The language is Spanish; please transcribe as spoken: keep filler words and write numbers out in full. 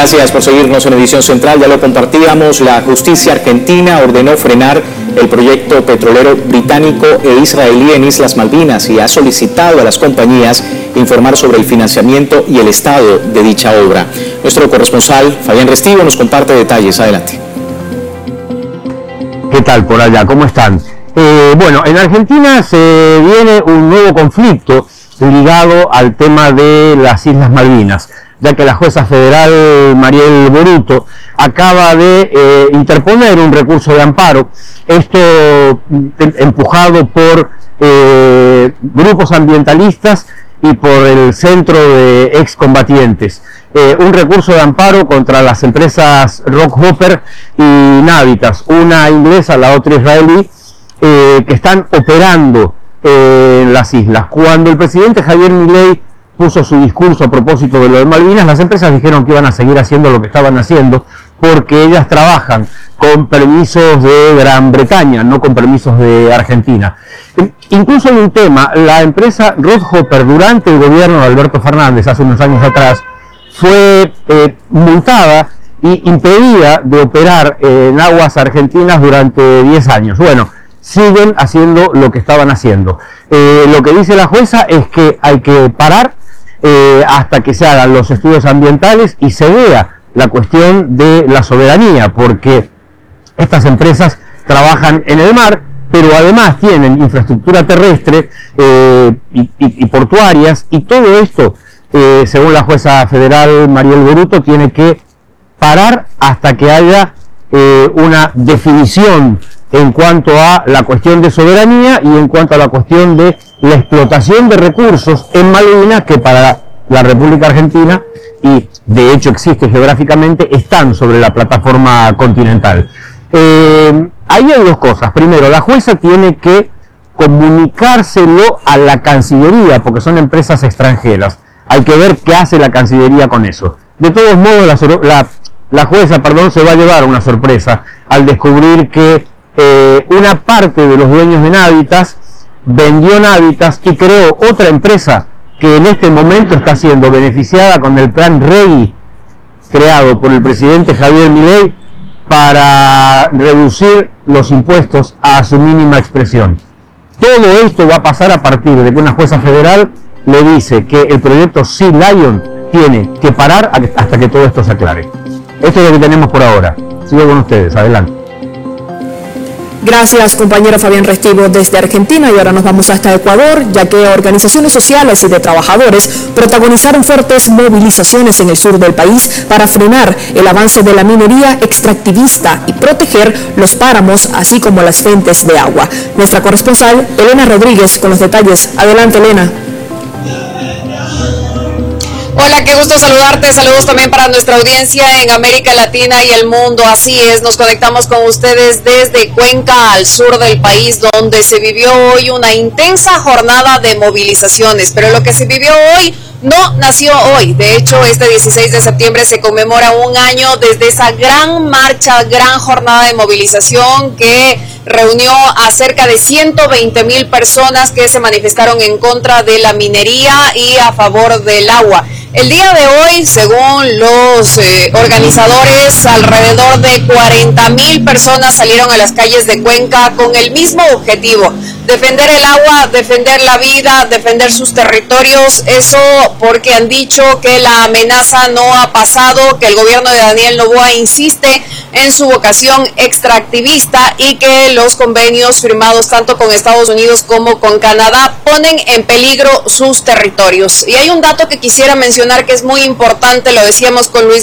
Gracias por seguirnos en Edición Central. Ya lo compartíamos, la justicia argentina ordenó frenar el proyecto petrolero británico e israelí en Islas Malvinas y ha solicitado a las compañías informar sobre el financiamiento y el estado de dicha obra. Nuestro corresponsal, Fabián Restivo, nos comparte detalles. Adelante. ¿Qué tal por allá? ¿Cómo están? Eh, bueno, en Argentina se viene un nuevo conflicto ligado al tema de las Islas Malvinas, ya que la jueza federal Mariel Boruto acaba de eh, interponer un recurso de amparo, esto empujado por eh, grupos ambientalistas y por el Centro de Excombatientes. Eh, un recurso de amparo contra las empresas Rockhopper y Navitas, una inglesa, la otra israelí, eh, que están operando eh, en las islas. Cuando el presidente Javier Milei puso su discurso a propósito de lo de Malvinas, las empresas dijeron que iban a seguir haciendo lo que estaban haciendo porque ellas trabajan con permisos de Gran Bretaña, no con permisos de Argentina. Incluso en un tema, la empresa Rockhopper durante el gobierno de Alberto Fernández, hace unos años atrás, fue eh, multada y impedida de operar eh, en aguas argentinas durante diez años. Bueno, siguen haciendo lo que estaban haciendo. Eh, lo que dice la jueza es que hay que parar eh, hasta que se hagan los estudios ambientales y se vea la cuestión de la soberanía, porque estas empresas trabajan en el mar, pero además tienen infraestructura terrestre eh, y, y, y portuarias, y todo esto, eh, según la jueza federal Mariel Boruto, tiene que parar hasta que haya eh, una definición en cuanto a la cuestión de soberanía y en cuanto a la cuestión de la explotación de recursos en Malvinas, que para la República Argentina, y de hecho existe geográficamente, están sobre la plataforma continental. Eh, ahí hay dos cosas. Primero, la jueza tiene que comunicárselo a la Cancillería, porque son empresas extranjeras. Hay que ver qué hace la Cancillería con eso. De todos modos, la, la, la jueza perdón, se va a llevar una sorpresa al descubrir que eh, una parte de los dueños de Navitas vendió Navitas y creó otra empresa que en este momento está siendo beneficiada con el plan REGI, creado por el presidente Javier Milei, para reducir los impuestos a su mínima expresión. Todo esto va a pasar a partir de que una jueza federal le dice que el proyecto Sea Lion tiene que parar hasta que todo esto se aclare. Esto es lo que tenemos por ahora. Sigo con ustedes, adelante. Gracias, compañero Fabián Restivo desde Argentina, y ahora nos vamos hasta Ecuador, ya que organizaciones sociales y de trabajadores protagonizaron fuertes movilizaciones en el sur del país para frenar el avance de la minería extractivista y proteger los páramos, así como las fuentes de agua. Nuestra corresponsal, Elena Rodríguez, con los detalles. Adelante, Elena. Hola, qué gusto saludarte. Saludos también para nuestra audiencia en América Latina y el mundo. Así es, nos conectamos con ustedes desde Cuenca, al sur del país, donde se vivió hoy una intensa jornada de movilizaciones. Pero lo que se vivió hoy no nació hoy. De hecho, este dieciséis de septiembre se conmemora un año desde esa gran marcha, gran jornada de movilización que reunió a cerca de ciento veinte mil personas que se manifestaron en contra de la minería y a favor del agua. El día de hoy, según los eh, organizadores, alrededor de cuarenta mil personas salieron a las calles de Cuenca con el mismo objetivo: defender el agua, defender la vida, defender sus territorios. Eso porque han dicho que la amenaza no ha pasado, que el gobierno de Daniel Noboa insiste en su vocación extractivista y que los convenios firmados tanto con Estados Unidos como con Canadá ponen en peligro sus territorios. Y hay un dato que quisiera mencionar que es muy importante, lo decíamos con Luis